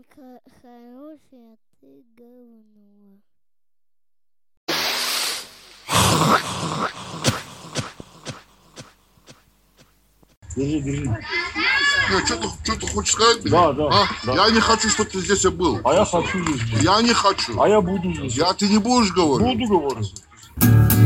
хороший, а ты говно. Держи. Нет, что ты хочешь сказать? Да. Я не хочу, чтобы ты здесь был. А я хочу здесь быть. Я не хочу. А я буду здесь. Ты не будешь говорить? Буду говорить.